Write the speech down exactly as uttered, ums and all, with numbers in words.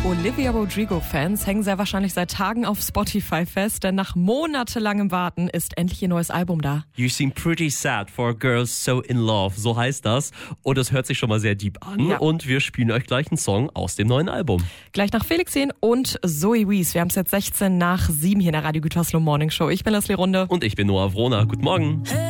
Olivia Rodrigo-Fans hängen sehr wahrscheinlich seit Tagen auf Spotify fest, denn nach monatelangem Warten ist endlich ihr neues Album da. You seem pretty sad for a girl so in love, so heißt das. Und das hört sich schon mal sehr deep an. Ja. Und wir spielen euch gleich einen Song aus dem neuen Album. Gleich nach Felix Jähn und Zoe Wees. Wir haben es jetzt sechzehn nach sieben hier in der Radio Gütersloh Morning Show. Ich bin Leslie Runde. Und ich bin Noah Wrohner. Guten Morgen.